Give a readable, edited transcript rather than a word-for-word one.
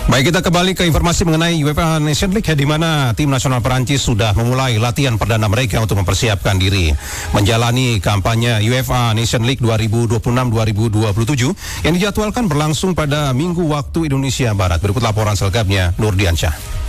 Baik, kita kembali ke informasi mengenai UEFA Nation League, di mana tim nasional Perancis sudah memulai latihan perdana mereka untuk mempersiapkan diri menjalani kampanye UEFA Nation League 2026-2027 yang dijadwalkan berlangsung pada Minggu waktu Indonesia Barat. Berikut laporan selengkapnya Nurdiansyah.